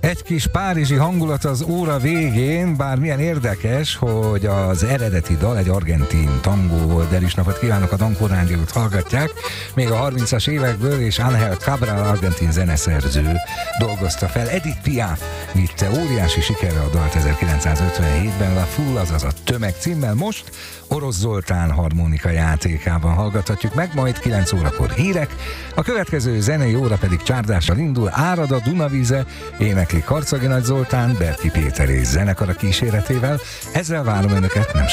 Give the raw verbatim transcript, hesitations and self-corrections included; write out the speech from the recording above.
Egy kis párizsi hangulat az óra végén, bár milyen érdekes, hogy az eredeti dal egy argentin tangó volt, de is napot kívánok, a Dankó Rádiót hallgatják. Még a harmincas évekből, és Ángel Cabral, argentin zeneszerző dolgozta fel. Edith Piaf vitte óriási sikerre a dalt ezerkilencszázötvenhétben, La Fool, azaz a Tömeg címmel. Most Orosz Zoltán harmonika játékában hallgathatjuk meg, majd kilenc órakor hírek, a következő zenei óra pedig csárdással indul, Árad a Dunavíze, énekli Karcagi Nagy Zoltán, Berki Péter és zenekara kíséretével. Ezzel várom önöket, nem